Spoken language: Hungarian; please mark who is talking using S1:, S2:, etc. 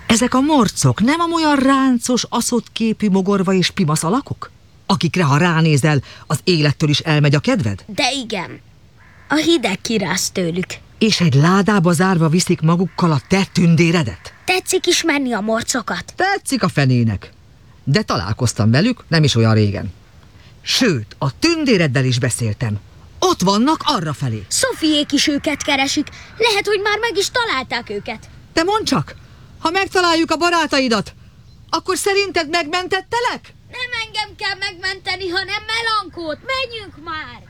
S1: Ezek a morcok nem olyan ráncos, aszott képű mogorva és pimasz alakok? Akikre, ha ránézel, az élettől is elmegy a kedved?
S2: De igen, a hideg kiráz tőlük.
S1: És egy ládába zárva viszik magukkal a te tündéredet?
S2: Tetszik ismerni a morcokat?
S1: Tetszik a fenének. De találkoztam velük nem is olyan régen. Sőt, a tündéreddel is beszéltem. Ott vannak arrafelé.
S2: Szofiék is őket keresik. Lehet, hogy már meg is találták őket.
S1: Te mondd csak, ha megtaláljuk a barátaidat, akkor szerinted megmentettelek?
S2: Nem engem kell megmenteni, hanem Melankót. Menjünk már!